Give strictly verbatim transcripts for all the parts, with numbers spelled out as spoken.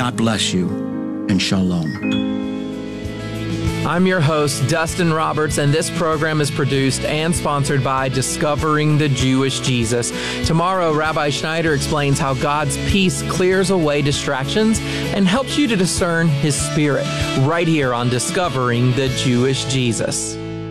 God bless you, and shalom. I'm your host, Dustin Roberts, and this program is produced and sponsored by Discovering the Jewish Jesus. Tomorrow, Rabbi Schneider explains how God's peace clears away distractions and helps you to discern His Spirit, right here on Discovering the Jewish Jesus.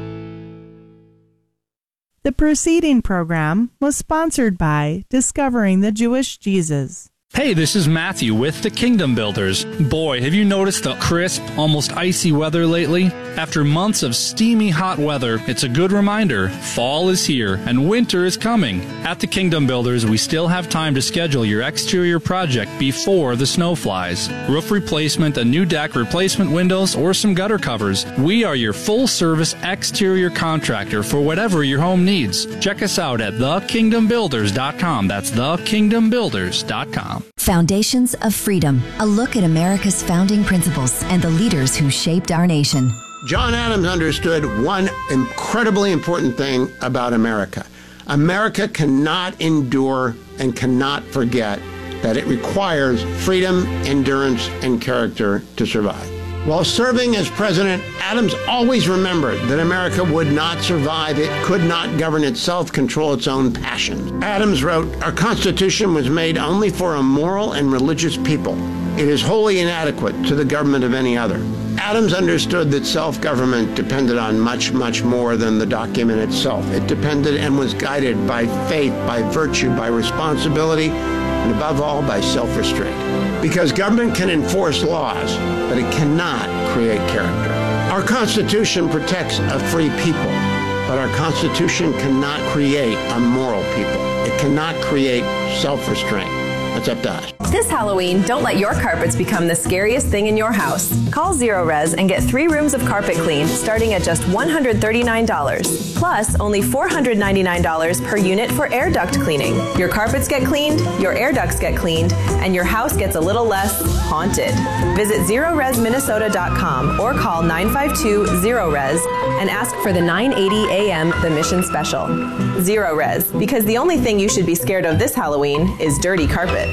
The preceding program was sponsored by Discovering the Jewish Jesus. Hey, this is Matthew with the Kingdom Builders. Boy, have you noticed the crisp, almost icy weather lately? After months of steamy hot weather, it's a good reminder fall is here and winter is coming. At the Kingdom Builders, we still have time to schedule your exterior project before the snow flies. Roof replacement, a new deck, replacement windows, or some gutter covers. We are your full-service exterior contractor for whatever your home needs. Check us out at the kingdom builders dot com. That's the kingdom builders dot com. Foundations of Freedom, a look at America's founding principles and the leaders who shaped our nation. John Adams understood one incredibly important thing about America. America cannot endure and cannot forget that it requires freedom, endurance, and character to survive. While serving as president, Adams always remembered that America would not survive. It could not govern itself, control its own passions. Adams wrote, "Our Constitution was made only for a moral and religious people. It is wholly inadequate to the government of any other." Adams understood that self-government depended on much, much more than the document itself. It depended and was guided by faith, by virtue, by responsibility, and above all, by self-restraint. Because government can enforce laws, but it cannot create character. Our Constitution protects a free people, but our Constitution cannot create a moral people. It cannot create self-restraint. That's up to us. This Halloween, don't let your carpets become the scariest thing in your house. Call Zero Res and get three rooms of carpet cleaned starting at just one hundred thirty-nine dollars. Plus, only four hundred ninety-nine dollars per unit for air duct cleaning. Your carpets get cleaned, your air ducts get cleaned, and your house gets a little less haunted. Visit zero res minnesota dot com or call nine five two zero res and ask for the nine eighty A M The Mission Special. Zero Res, because the only thing you should be scared of this Halloween is dirty carpets.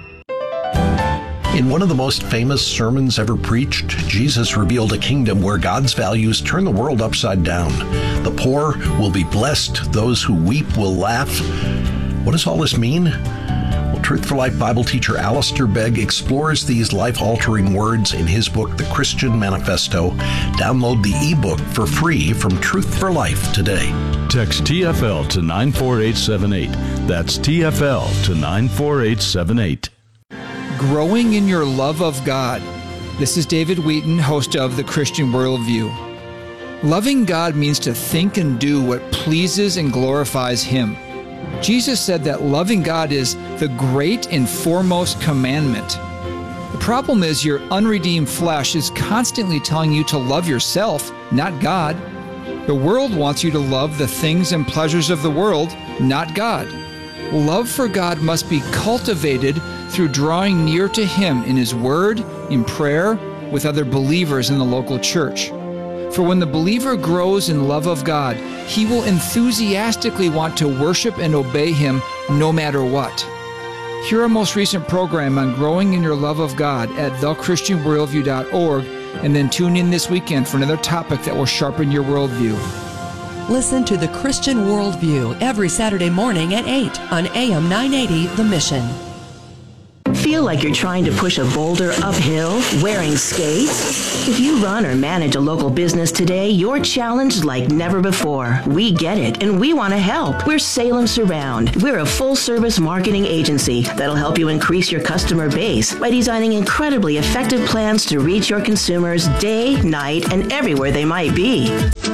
In one of the most famous sermons ever preached, Jesus revealed a kingdom where God's values turn the world upside down. The poor will be blessed, those who weep will laugh. What does all this mean? Well, Truth for Life Bible teacher Alistair Begg explores these life-altering words in his book, The Christian Manifesto. Download the ebook for free from Truth for Life today. Text T F L to nine four eight seven eight. That's T F L to nine four eight seven eight. Growing in your love of God. This is David Wheaton, host of The Christian Worldview. Loving God means to think and do what pleases and glorifies Him. Jesus said that loving God is the great and foremost commandment. The problem is your unredeemed flesh is constantly telling you to love yourself, not God. The world wants you to love the things and pleasures of the world, not God. Love for God must be cultivated through drawing near to Him in His Word, in prayer, with other believers in the local church. For when the believer grows in love of God, he will enthusiastically want to worship and obey Him no matter what. Hear our most recent program on growing in your love of God at the christian worldview dot org, and then tune in this weekend for another topic that will sharpen your worldview. Listen to The Christian Worldview every Saturday morning at eight on A M nine eighty The Mission. Feel like you're trying to push a boulder uphill wearing skates? If you run or manage a local business today, you're challenged like never before. We get it, and we want to help. We're Salem Surround. We're a full-service marketing agency that'll help you increase your customer base by designing incredibly effective plans to reach your consumers day, night, and everywhere they might be.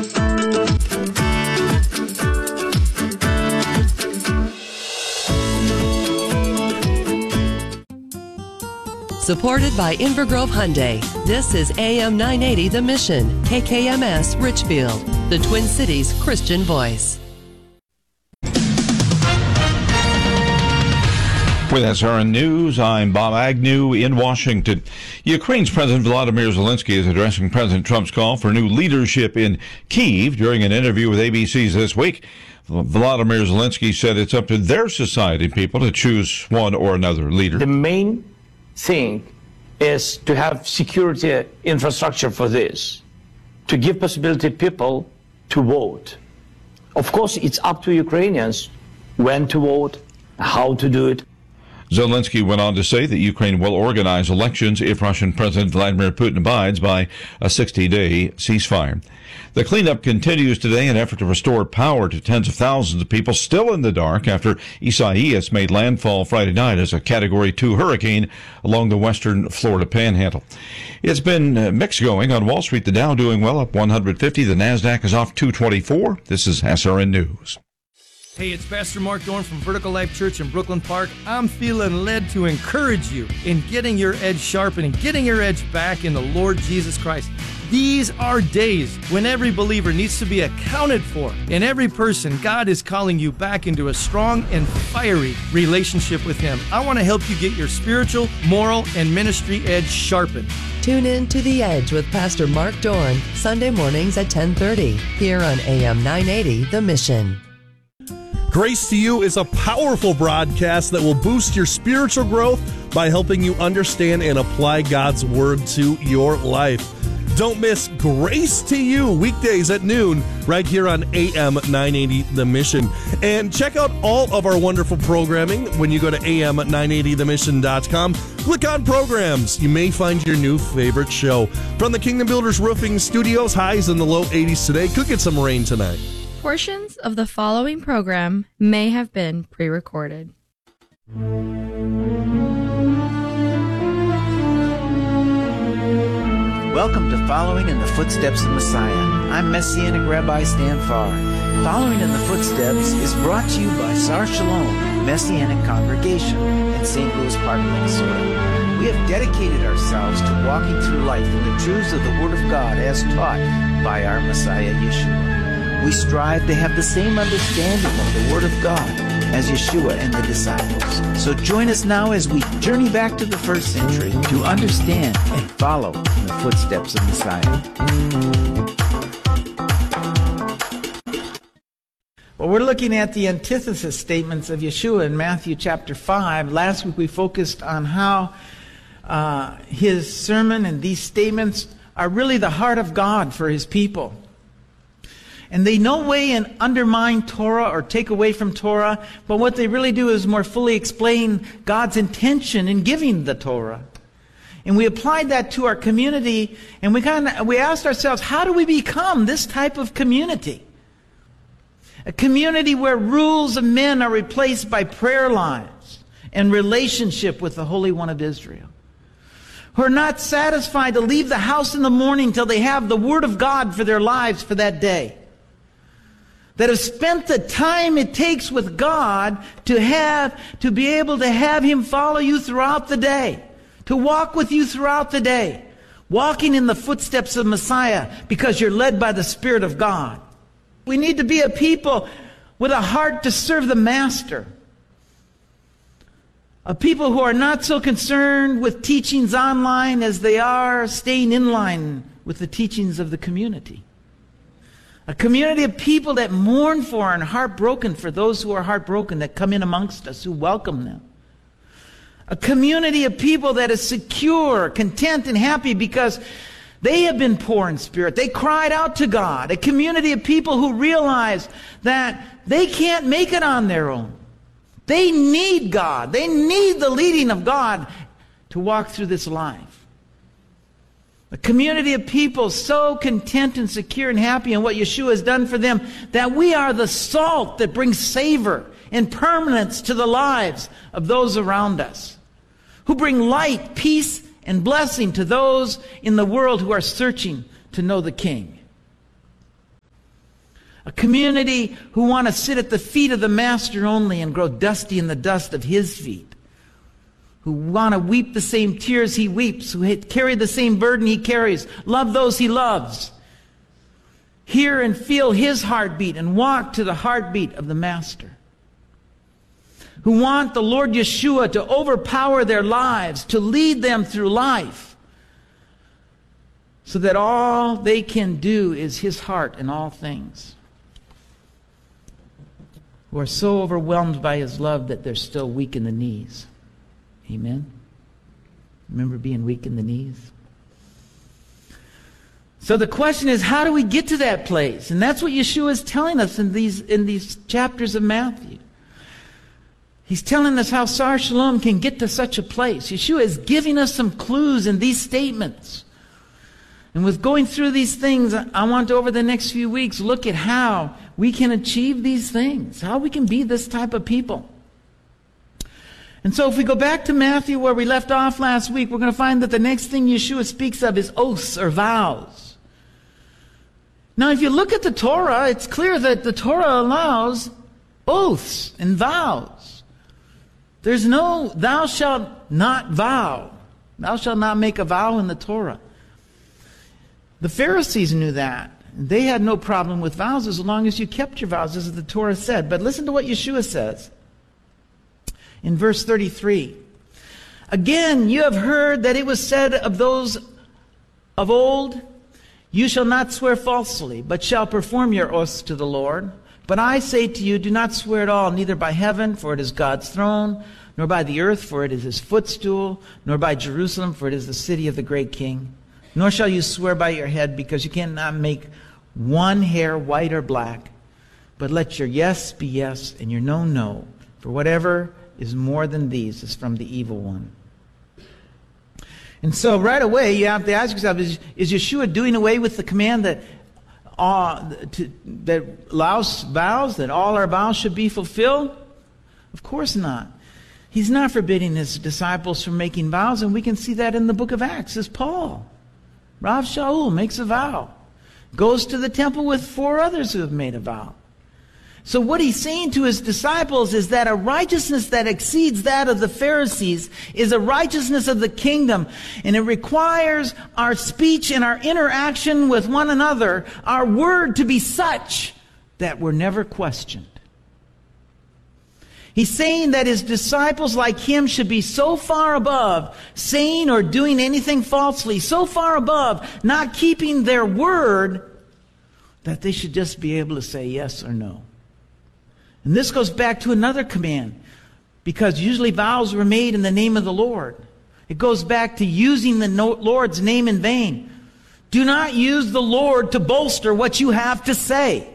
Supported by Inver Grove Hyundai, this is A M nine eighty The Mission, K K M S Richfield, the Twin Cities Christian Voice. With S R N News, I'm Bob Agnew in Washington. Ukraine's President Volodymyr Zelensky is addressing President Trump's call for new leadership in Kyiv during an interview with A B C's This Week. Volodymyr Zelensky said it's up to their society people to choose one or another leader. The main thing is to have security infrastructure for this, to give possibility people to vote. Of course, it's up to Ukrainians when to vote, how to do it. Zelensky went on to say that Ukraine will organize elections if Russian President Vladimir Putin abides by a sixty-day ceasefire. The cleanup continues today in an effort to restore power to tens of thousands of people still in the dark after Isaias made landfall Friday night as a Category two hurricane along the western Florida panhandle. It's been mixed going on Wall Street. The Dow doing well, up one hundred fifty. The NASDAQ is off two twenty-four. This is S R N News. Hey, it's Pastor Mark Dorn from Vertical Life Church in Brooklyn Park. I'm feeling led to encourage you in getting your edge sharpened and getting your edge back in the Lord Jesus Christ. These are days when every believer needs to be accounted for. In every person, God is calling you back into a strong and fiery relationship with Him. I want to help you get your spiritual, moral, and ministry edge sharpened. Tune in to The Edge with Pastor Mark Dorn, Sunday mornings at ten thirty, here on A M nine eighty, The Mission. Grace to You is a powerful broadcast that will boost your spiritual growth by helping you understand and apply God's Word to your life. Don't miss Grace to You weekdays at noon right here on A M nine eighty The Mission. And check out all of our wonderful programming when you go to A M nine eighty the mission dot com. Click on programs. You may find your new favorite show. From the Kingdom Builders Roofing Studios, highs in the low eighties today. Could get some rain tonight. Portions of the following program may have been pre-recorded. Welcome to Following in the Footsteps of Messiah. I'm Messianic Rabbi Stan Farr. Following in the Footsteps is brought to you by Sar Shalom Messianic Congregation in Saint Louis Park, Minnesota. We have dedicated ourselves to walking through life in the truths of the Word of God as taught by our Messiah Yeshua. We strive to have the same understanding of the Word of God as Yeshua and the disciples. So join us now as we journey back to the first century to understand and follow in the footsteps of Messiah. Well, we're looking at the antithesis statements of Yeshua in Matthew chapter five. Last week we focused on how uh, his sermon and these statements are really the heart of God for his people. And they no way undermine Torah or take away from Torah, but what they really do is more fully explain God's intention in giving the Torah. And we applied that to our community, and we kind of we asked ourselves, how do we become this type of community? A community where rules of men are replaced by prayer lives and relationship with the Holy One of Israel. Who are not satisfied to leave the house in the morning till they have the Word of God for their lives for that day. That have spent the time it takes with God to have, to be able to have Him follow you throughout the day. To walk with you throughout the day. Walking in the footsteps of Messiah because you're led by the Spirit of God. We need to be a people with a heart to serve the Master. A people who are not so concerned with teachings online as they are staying in line with the teachings of the community. A community of people that mourn for and heartbroken for those who are heartbroken that come in amongst us, who welcome them. A community of people that is secure, content, and happy because they have been poor in spirit. They cried out to God. A community of people who realize that they can't make it on their own. They need God. They need the leading of God to walk through this life. A community of people so content and secure and happy in what Yeshua has done for them that we are the salt that brings savor and permanence to the lives of those around us. Who bring light, peace, and blessing to those in the world who are searching to know the King. A community who want to sit at the feet of the Master only and grow dusty in the dust of His feet. Who want to weep the same tears He weeps, who carry the same burden He carries, love those He loves, hear and feel His heartbeat and walk to the heartbeat of the Master. Who want the Lord Yeshua to overpower their lives, to lead them through life, so that all they can do is His heart in all things. Who are so overwhelmed by His love that they're still weak in the knees. Amen. Remember being weak in the knees? So the question is, how do we get to that place? And that's what Yeshua is telling us in these, in these chapters of Matthew. He's telling us how Sar Shalom can get to such a place. Yeshua is giving us some clues in these statements. And with going through these things, I want to, over the next few weeks, look at how we can achieve these things, how we can be this type of people. And so if we go back to Matthew where we left off last week, we're going to find that the next thing Yeshua speaks of is oaths or vows. Now, if you look at the Torah, it's clear that the Torah allows oaths and vows. There's no, thou shalt not vow. Thou shalt not make a vow in the Torah. The Pharisees knew that. They had no problem with vows as long as you kept your vows, as the Torah said. But listen to what Yeshua says in verse thirty-three. Again, you have heard that it was said of those of old, you shall not swear falsely, but shall perform your oaths to the Lord. But I say to you, do not swear at all, neither by heaven, for it is God's throne, nor by the earth, for it is his footstool, nor by Jerusalem, for it is the city of the great king. Nor shall you swear by your head, because you cannot make one hair white or black. But let your yes be yes, and your no, no. For whatever is more than these is from the evil one. And so right away you have to ask yourself, is, is Yeshua doing away with the command that uh, to, that allows vows, that all our vows should be fulfilled? Of course not. He's not forbidding his disciples from making vows, and we can see that in the book of Acts as Paul. Rav Shaul makes a vow, goes to the temple with four others who have made a vow. So what he's saying to his disciples is that a righteousness that exceeds that of the Pharisees is a righteousness of the kingdom. And it requires our speech and our interaction with one another, our word, to be such that we're never questioned. He's saying that his disciples like him should be so far above saying or doing anything falsely, so far above not keeping their word, that they should just be able to say yes or no. And this goes back to another command, because usually vows were made in the name of the Lord. It goes back to using the Lord's name in vain. Do not use the Lord to bolster what you have to say.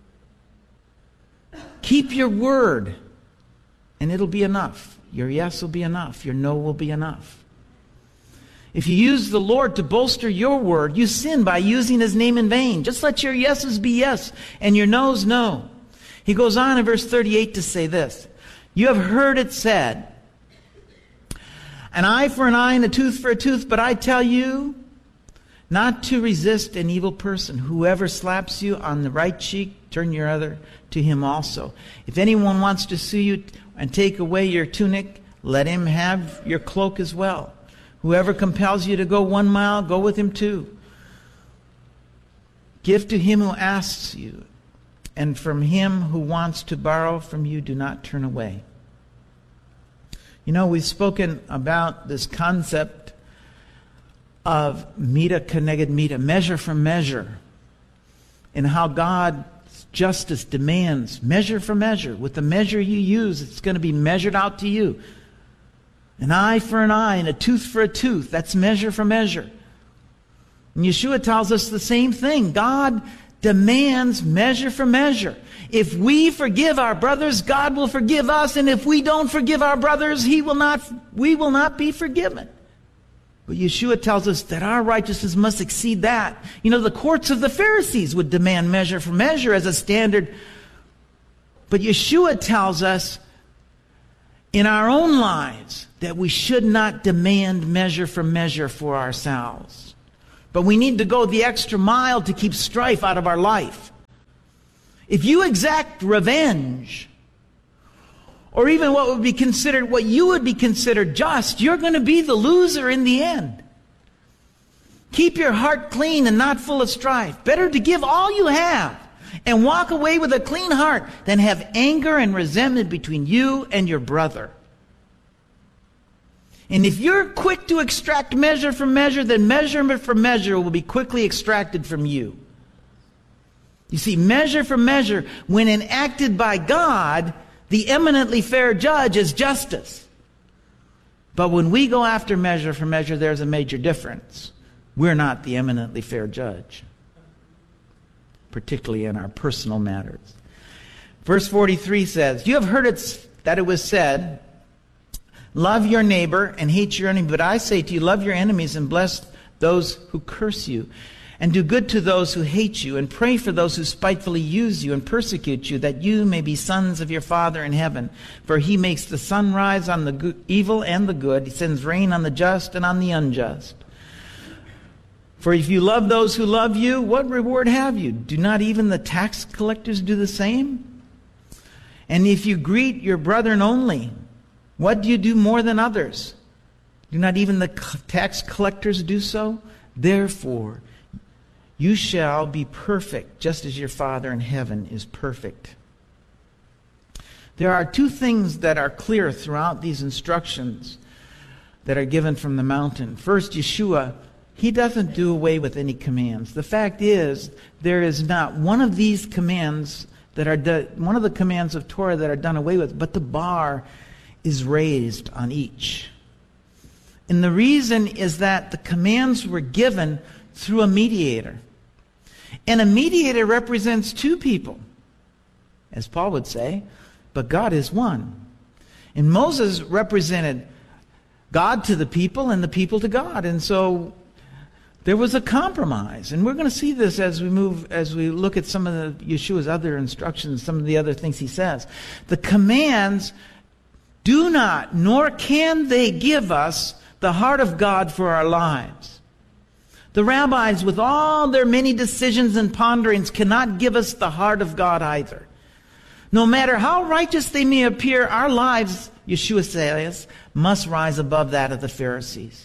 Keep your word, and it'll be enough. Your yes will be enough. Your no will be enough. If you use the Lord to bolster your word, you sin by using his name in vain. Just let your yeses be yes and your no's no. He goes on in verse thirty-eight to say this. You have heard it said, an eye for an eye and a tooth for a tooth, but I tell you not to resist an evil person. Whoever slaps you on the right cheek, turn your other to him also. If anyone wants to sue you and take away your tunic, let him have your cloak as well. Whoever compels you to go one mile, go with him two. Give to him who asks you, and from him who wants to borrow from you, do not turn away. You know, we've spoken about this concept of mita keneged mita, measure for measure, and how God's justice demands measure for measure. With the measure you use, it's going to be measured out to you. An eye for an eye and a tooth for a tooth. That's measure for measure. And Yeshua tells us the same thing. God demands measure for measure. If we forgive our brothers, God will forgive us. And if we don't forgive our brothers, he will not, we will not be forgiven. But Yeshua tells us that our righteousness must exceed that. You know, the courts of the Pharisees would demand measure for measure as a standard. But Yeshua tells us in our own lives that we should not demand measure for measure for ourselves. But we need to go the extra mile to keep strife out of our life. If you exact revenge, or even what would be considered, what you would be considered just, you're going to be the loser in the end. Keep your heart clean and not full of strife. Better to give all you have and walk away with a clean heart than have anger and resentment between you and your brother. And if you're quick to extract measure for measure, then measurement for measure will be quickly extracted from you. You see, measure for measure, when enacted by God, the eminently fair judge, is justice. But when we go after measure for measure, there's a major difference. We're not the eminently fair judge, particularly in our personal matters. Verse forty-three says, you have heard it, that it was said, love your neighbor and hate your enemy. But I say to you, love your enemies and bless those who curse you. And do good to those who hate you. And pray for those who spitefully use you and persecute you, that you may be sons of your Father in heaven. For he makes the sun rise on the good, evil and the good. He sends rain on the just and on the unjust. For if you love those who love you, what reward have you? Do not even the tax collectors do the same? And if you greet your brethren only, what do you do more than others? Do not even the tax collectors do so? Therefore, you shall be perfect, just as your Father in heaven is perfect. There are two things that are clear throughout these instructions that are given from the mountain. First, Yeshua, he doesn't do away with any commands. The fact is, there is not one of these commands that are do- one of the commands of Torah that are done away with, but the bar is raised on each. And the reason is that the commands were given through a mediator. And a mediator represents two people, as Paul would say, but God is one. And Moses represented God to the people and the people to God. And so there was a compromise. And we're going to see this as we move, as we look at some of the Yeshua's other instructions, some of the other things he says. The commands do not, nor can they give us the heart of God for our lives. The rabbis, with all their many decisions and ponderings, cannot give us the heart of God either. No matter how righteous they may appear, our lives, Yeshua says, must rise above that of the Pharisees.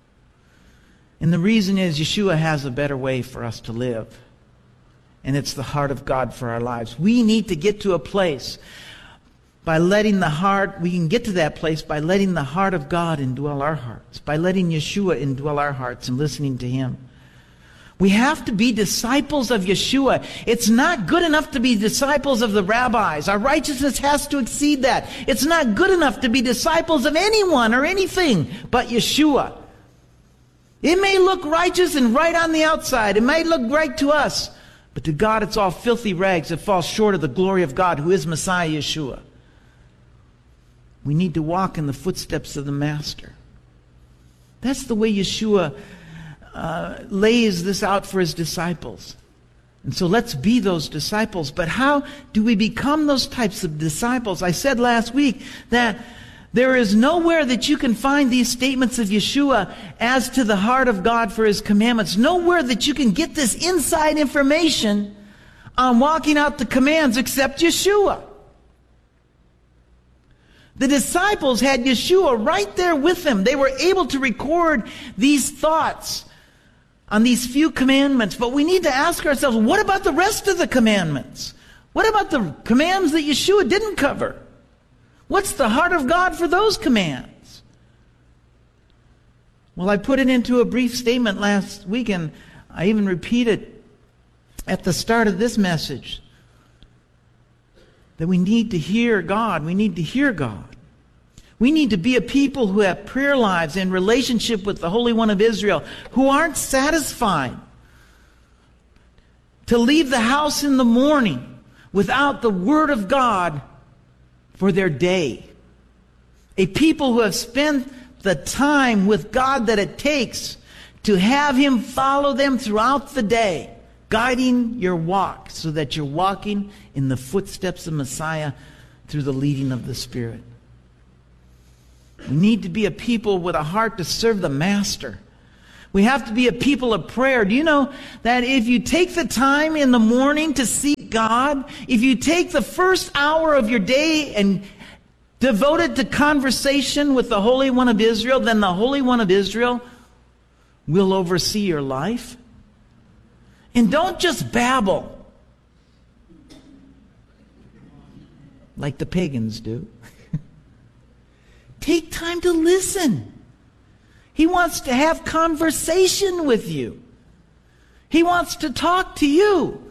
And the reason is Yeshua has a better way for us to live. And it's the heart of God for our lives. We need to get to a place by letting the heart, we can get to that place by letting the heart of God indwell our hearts, by letting Yeshua indwell our hearts and listening to Him. We have to be disciples of Yeshua. It's not good enough to be disciples of the rabbis. Our righteousness has to exceed that. It's not good enough to be disciples of anyone or anything but Yeshua. It may look righteous and right on the outside. It may look right to us. But to God, it's all filthy rags that fall short of the glory of God, who is Messiah Yeshua. We need to walk in the footsteps of the Master. That's the way Yeshua uh, lays this out for His disciples. And so let's be those disciples. But how do we become those types of disciples? I said last week that there is nowhere that you can find these statements of Yeshua as to the heart of God for His commandments. Nowhere that you can get this inside information on walking out the commands except Yeshua. The disciples had Yeshua right there with them. They were able to record these thoughts on these few commandments. But we need to ask ourselves, what about the rest of the commandments? What about the commands that Yeshua didn't cover? What's the heart of God for those commands? Well, I put it into a brief statement last week, and I even repeat it at the start of this message. That we need to hear God. We need to hear God. We need to be a people who have prayer lives in relationship with the Holy One of Israel, who aren't satisfied to leave the house in the morning without the Word of God for their day. A people who have spent the time with God that it takes to have Him follow them throughout the day, guiding your walk so that you're walking in the footsteps of Messiah through the leading of the Spirit. We need to be a people with a heart to serve the Master. We have to be a people of prayer. Do you know that if you take the time in the morning to seek God, if you take the first hour of your day and devote it to conversation with the Holy One of Israel, then the Holy One of Israel will oversee your life? And don't just babble like the pagans do. Take time to listen. He wants to have conversation with you. He wants to talk to you.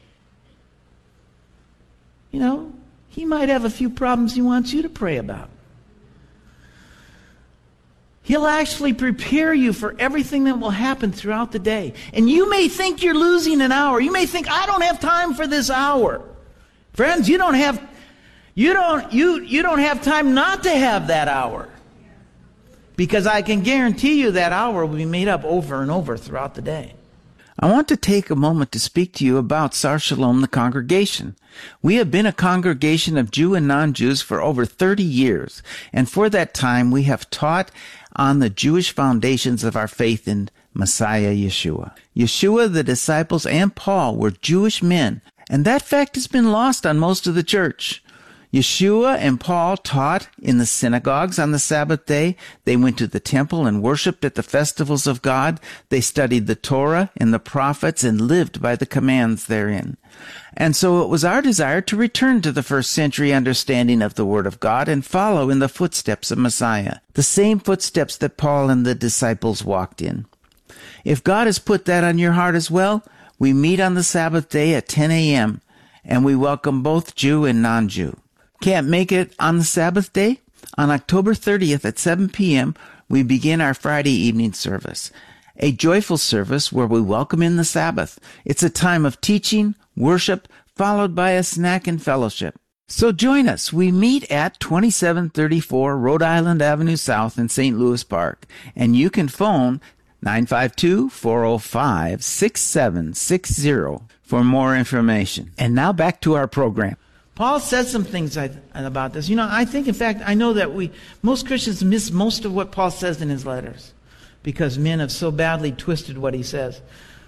You know, He might have a few problems He wants you to pray about. He'll actually prepare you for everything that will happen throughout the day. And you may think you're losing an hour. You may think, I don't have time for this hour. Friends, you don't have you don't you you don't have time not to have that hour. Because I can guarantee you that hour will be made up over and over throughout the day. I want to take a moment to speak to you about Sar Shalom, the congregation. We have been a congregation of Jew and non-Jews for over thirty years, and for that time we have taught on the Jewish foundations of our faith in Messiah Yeshua. Yeshua, the disciples, and Paul were Jewish men, and that fact has been lost on most of the church. Yeshua and Paul taught in the synagogues on the Sabbath day. They went to the temple and worshiped at the festivals of God. They studied the Torah and the prophets and lived by the commands therein. And so it was our desire to return to the first century understanding of the Word of God and follow in the footsteps of Messiah, the same footsteps that Paul and the disciples walked in. If God has put that on your heart as well, we meet on the Sabbath day at ten a.m., and we welcome both Jew and non-Jew. Can't make it on the Sabbath day? On October thirtieth at seven p.m., we begin our Friday evening service, a joyful service where we welcome in the Sabbath. It's a time of teaching, worship, followed by a snack and fellowship. So join us. We meet at twenty-seven thirty-four Rhode Island Avenue South in Saint Louis Park, and you can phone nine five two, four oh five, six seven six zero for more information. And now back to our program. Paul says some things about this. You know, I think, in fact, I know that we, most Christians miss most of what Paul says in his letters because men have so badly twisted what he says.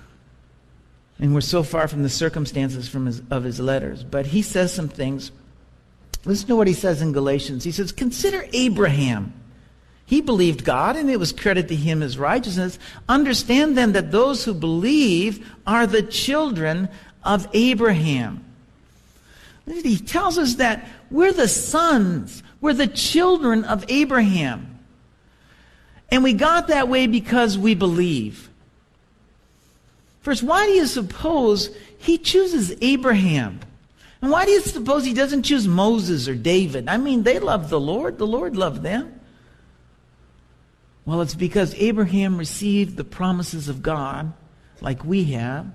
And we're so far from the circumstances from his, of his letters. But he says some things. Listen to what he says in Galatians. He says, consider Abraham. He believed God, and it was credited to him as righteousness. Understand then that those who believe are the children of Abraham. He tells us that we're the sons, we're the children of Abraham. And we got that way because we believe. First, why do you suppose he chooses Abraham? And why do you suppose he doesn't choose Moses or David? I mean, they loved the Lord. The Lord loved them. Well, it's because Abraham received the promises of God like we have.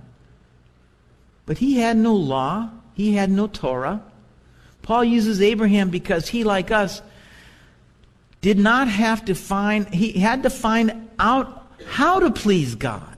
But he had no law. He had no Torah. Paul uses Abraham because he, like us, did not have to find, he had to find out how to please God.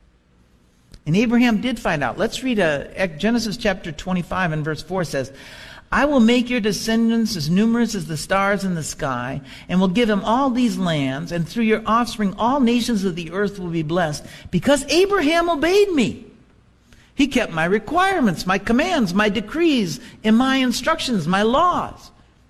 And Abraham did find out. Let's read a, Genesis chapter twenty-five and verse four says, I will make your descendants as numerous as the stars in the sky, and will give them all these lands, and through your offspring all nations of the earth will be blessed, because Abraham obeyed me. He kept my requirements, my commands, my decrees, and my instructions, my laws.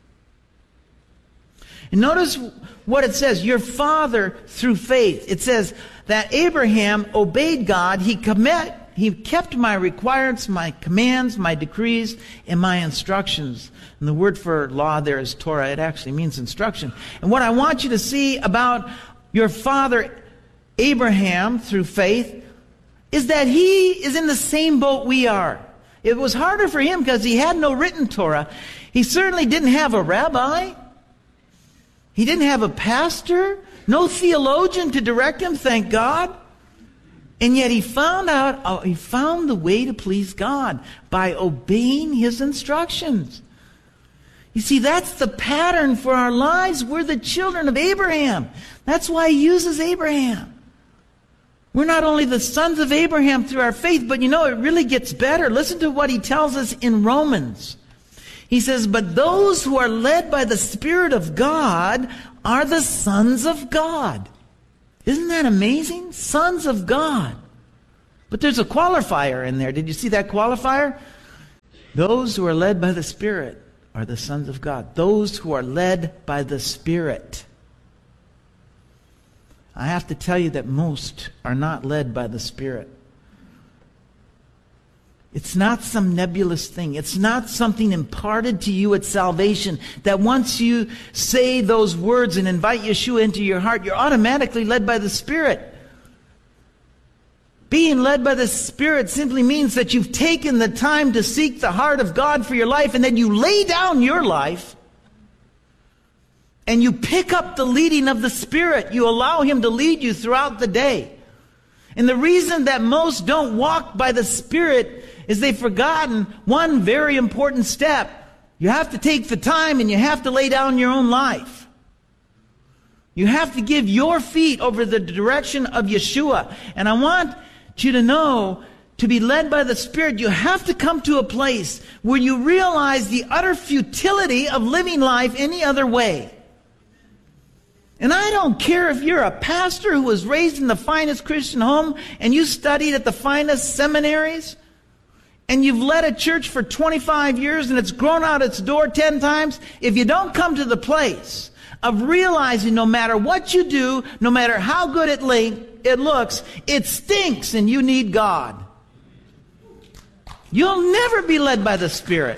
And notice what it says, your father through faith. It says that Abraham obeyed God. He commit, he kept my requirements, my commands, my decrees, and my instructions. And the word for law there is Torah. It actually means instruction. And what I want you to see about your father Abraham through faith is that he is in the same boat we are. It was harder for him because he had no written Torah. He certainly didn't have a rabbi. He didn't have a pastor, no theologian to direct him, thank God. And yet he found out, oh, he found the way to please God by obeying his instructions. You see, that's the pattern for our lives. We're the children of Abraham. That's why he uses Abraham. We're not only the sons of Abraham through our faith, but you know, it really gets better. Listen to what he tells us in Romans. He says, but those who are led by the Spirit of God are the sons of God. Isn't that amazing? Sons of God. But there's a qualifier in there. Did you see that qualifier? Those who are led by the Spirit are the sons of God. Those who are led by the Spirit. I have to tell you that most are not led by the Spirit. It's not some nebulous thing. It's not something imparted to you at salvation that once you say those words and invite Yeshua into your heart, you're automatically led by the Spirit. Being led by the Spirit simply means that you've taken the time to seek the heart of God for your life, and then you lay down your life And you pick up the leading of the Spirit. You allow Him to lead you throughout the day. And the reason that most don't walk by the Spirit is they've forgotten one very important step. You have to take the time and you have to lay down your own life. You have to give your feet over the direction of Yeshua. And I want you to know, to be led by the Spirit, you have to come to a place where you realize the utter futility of living life any other way. And I don't care if you're a pastor who was raised in the finest Christian home and you studied at the finest seminaries and you've led a church for twenty-five years and it's grown out its door ten times. If you don't come to the place of realizing no matter what you do, no matter how good it, lay, it looks, it stinks and you need God, you'll never be led by the Spirit.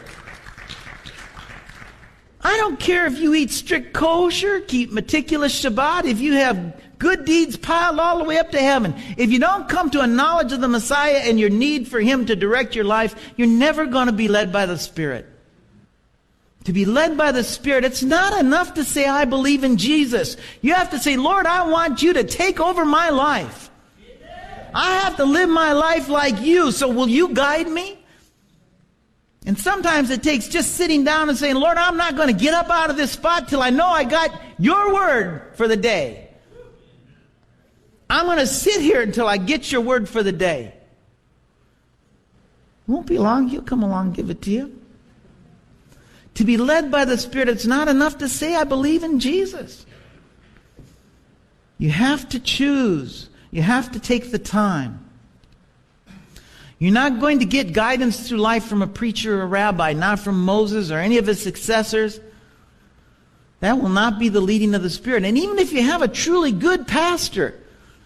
I don't care if you eat strict kosher, keep meticulous Shabbat, if you have good deeds piled all the way up to heaven. If you don't come to a knowledge of the Messiah and your need for Him to direct your life, you're never going to be led by the Spirit. To be led by the Spirit, it's not enough to say, I believe in Jesus. You have to say, Lord, I want you to take over my life. I have to live my life like you, so will you guide me? And sometimes it takes just sitting down and saying, Lord, I'm not going to get up out of this spot till I know I got your word for the day. I'm going to sit here until I get your word for the day. It won't be long. He'll come along and give it to you. To be led by the Spirit, it's not enough to say, I believe in Jesus. You have to choose. You have to take the time. You're not going to get guidance through life from a preacher or a rabbi, not from Moses or any of his successors. That will not be the leading of the Spirit. And even if you have a truly good pastor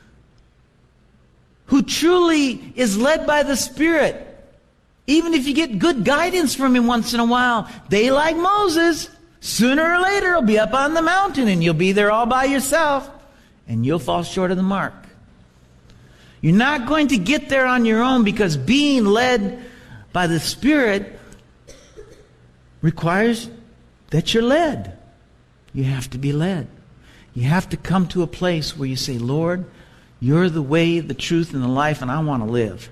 who truly is led by the Spirit, even if you get good guidance from him once in a while, they, like Moses, sooner or later will be up on the mountain and you'll be there all by yourself and you'll fall short of the mark. You're not going to get there on your own, because being led by the Spirit requires that you're led. You have to be led. You have to come to a place where you say, Lord, you're the way, the truth, and the life, and I want to live.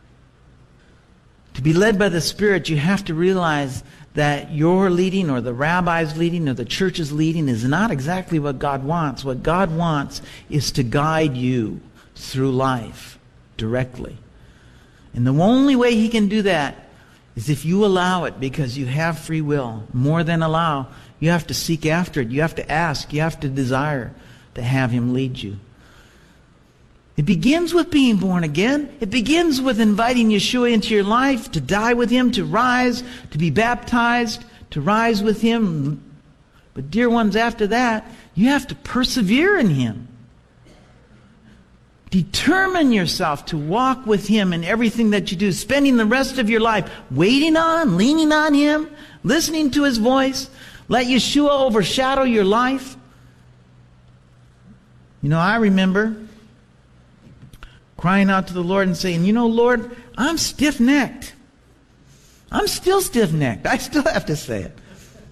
To be led by the Spirit, you have to realize that your leading or the rabbi's leading or the church's leading is not exactly what God wants. What God wants is to guide you through life directly. And the only way He can do that is if you allow it, because you have free will. More than allow, you have to seek after it. You have to ask. You have to desire to have Him lead you. It begins with being born again. It begins with inviting Yeshua into your life, to die with Him, to rise, to be baptized, to rise with Him. But dear ones, after that, you have to persevere in Him. Determine yourself to walk with Him in everything that you do, spending the rest of your life waiting on, leaning on Him, listening to His voice. Let Yeshua overshadow your life. You know, I remember crying out to the Lord and saying, you know, Lord, I'm stiff-necked. I'm still stiff-necked. I still have to say it.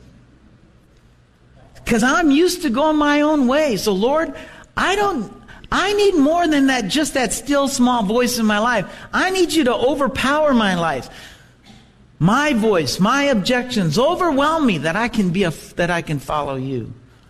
Because I'm used to going my own way. So, Lord, I don't... I need more than that, just that still small voice in my life. I need you to overpower my life. My voice, my objections overwhelm me that I can be a, that I can follow you.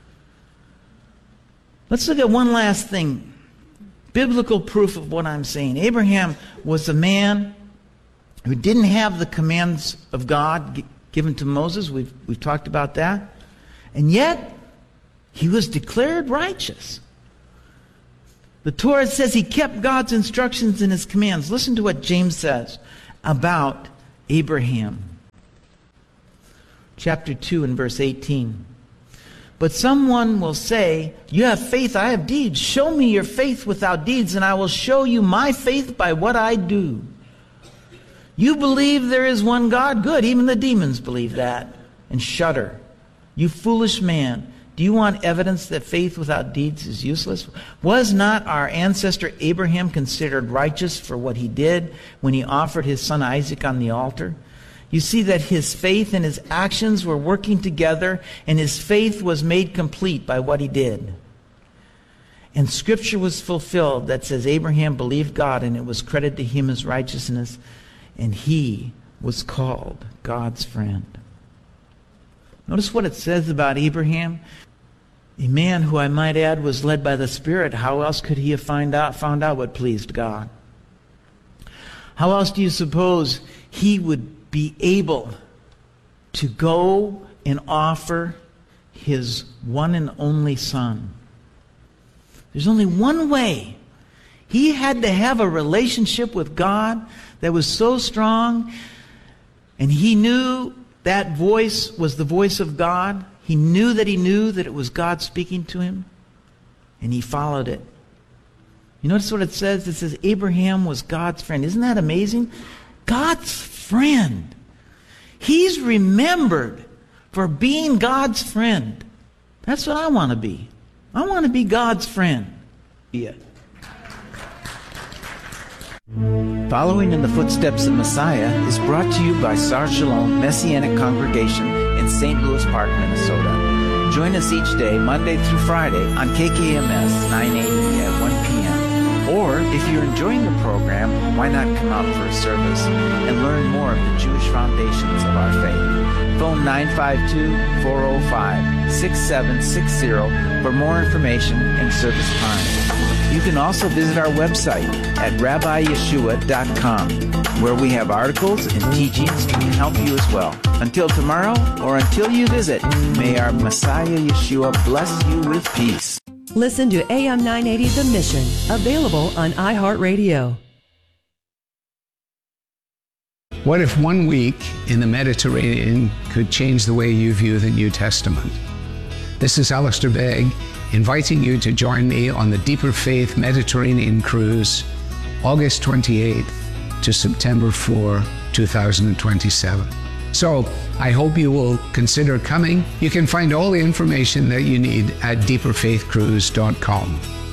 Let's look at one last thing. Biblical proof of what I'm saying. Abraham was a man who didn't have the commands of God given to Moses. We've, we've talked about that. And yet, he was declared righteous. The Torah says he kept God's instructions and His commands. Listen to what James says about Abraham. Chapter two and verse eighteen. But someone will say, you have faith, I have deeds. Show me your faith without deeds, and I will show you my faith by what I do. You believe there is one God? Good. Even the demons believe that and shudder. You foolish man. Do you want evidence that faith without deeds is useless? Was not our ancestor Abraham considered righteous for what he did when he offered his son Isaac on the altar? You see that his faith and his actions were working together, and his faith was made complete by what he did. And Scripture was fulfilled that says Abraham believed God, and it was credited to him as righteousness, and he was called God's friend. Notice what it says about Abraham. A man who, I might add, was led by the Spirit. How else could he have find out, found out what pleased God? How else do you suppose he would be able to go and offer his one and only son? There's only one way. He had to have a relationship with God that was so strong, and he knew that voice was the voice of God. He knew that he knew that it was God speaking to him, and he followed it. You notice what it says? It says Abraham was God's friend. Isn't that amazing? God's friend. He's remembered for being God's friend. That's what I want to be. I want to be God's friend. Yeah. Following in the Footsteps of Messiah is brought to you by Sar Shalom Messianic Congregation in Saint Louis Park, Minnesota. Join us each day, Monday through Friday, on K K M S nine eighty at one p.m. Or, if you're enjoying the program, why not come out for a service and learn more of the Jewish foundations of our faith? Phone nine five two, four oh five, six seven six zero for more information and service time. You can also visit our website at rabbi yeshua dot com, where we have articles and teachings to help you as well. Until tomorrow, or until you visit, may our Messiah Yeshua bless you with peace. Listen to A M nine eighty The Mission, available on iHeartRadio. What if one week in the Mediterranean could change the way you view the New Testament? This is Alistair Begg, inviting you to join me on the Deeper Faith Mediterranean Cruise, August twenty-eighth to September fourth, two thousand twenty-seven. So, I hope you will consider coming. You can find all the information that you need at deeper faith cruise dot com.